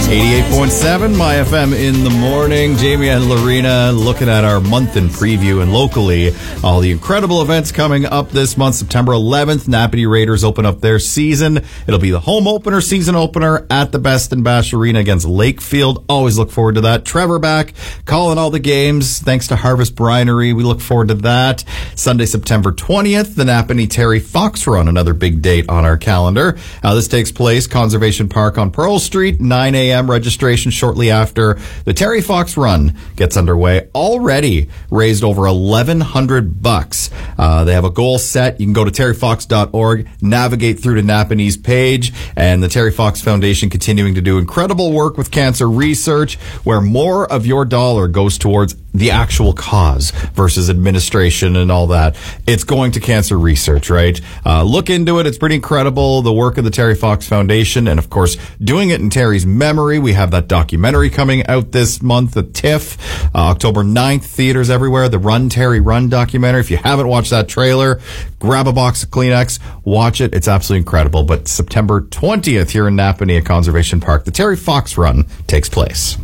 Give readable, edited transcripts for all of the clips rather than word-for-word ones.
88.7 My FM in the morning. Jamie and Lorena looking at our month in preview, and locally, all the incredible events coming up this month. September 11th, Napanee Raiders open up their season. It'll be the home opener, season opener at the Best and Bash Arena against Lakefield. Always look forward to that. Trevor back, calling all the games thanks to Harvest Brinery. We look forward to that. Sunday, September 20th, the Napanee Terry Fox Run, another big date on our calendar. This takes place Conservation Park on Pearl Street, 9 a.m. registration shortly after the Terry Fox Run gets underway. Already raised over $1,100. They have a goal set. You can go to terryfox.org, navigate through to Napanee's page, and the Terry Fox Foundation continuing to do incredible work with cancer research, where more of your dollar goes towards the actual cause versus administration and all that. It's going to cancer research, right? Look into it. It's pretty incredible, the work of the Terry Fox Foundation, and of course, doing it in Terry's memory. We have that documentary coming out this month at TIFF, October 9th, theaters everywhere, the Run Terry Run documentary. If you haven't watched that trailer, grab a box of Kleenex, watch it. It's absolutely incredible. But September 20th here in Napanee at Conservation Park, the Terry Fox Run takes place.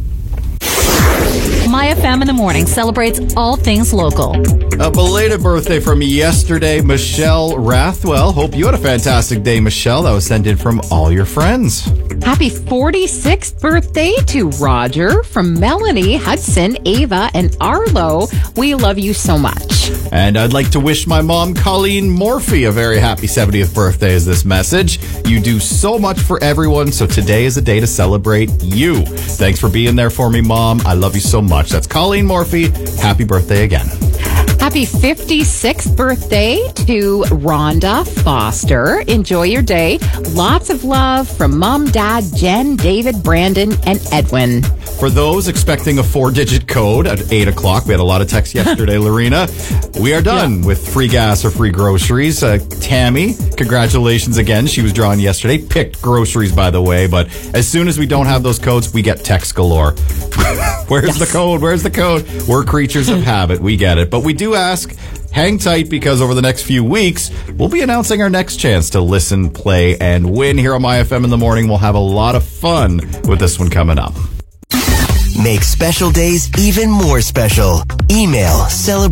My FM in the morning celebrates all things local. A belated birthday from yesterday, Michelle Rathwell. Hope you had a fantastic day, Michelle. That was sent in from all your friends. Happy 46th birthday to Roger, from Melanie, Hudson, Ava, and Arlo. We love you so much. And I'd like to wish my mom, Colleen Morphy, a very happy 70th birthday is this message. You do so much for everyone, so today is a day to celebrate you. Thanks for being there for me, Mom. I love you so much. That's Colleen Morphy. Happy birthday again. Happy 56th birthday to Rhonda Foster. Enjoy your day. Lots of love from Mom, Dad, Jen, David, Brandon, and Edwin. For those expecting a 4-digit code at 8 o'clock, we had a lot of texts yesterday, Lorena. We are done with free gas or free groceries. Tammy, congratulations again. She was drawn yesterday. Picked groceries, by the way. But as soon as we don't have those codes, we get text galore. Where's the code? Where's the code? We're creatures of habit. We get it. But we do ask, hang tight, because over the next few weeks, we'll be announcing our next chance to listen, play, and win here on My FM in the morning. We'll have a lot of fun with this one coming up. Make special days even more special. Email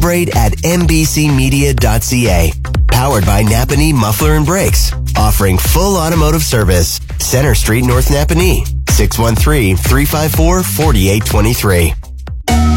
celebrate@mbcmedia.ca. Powered by Napanee Muffler and Brakes. Offering full automotive service. Center Street, North Napanee. 613-354-4823.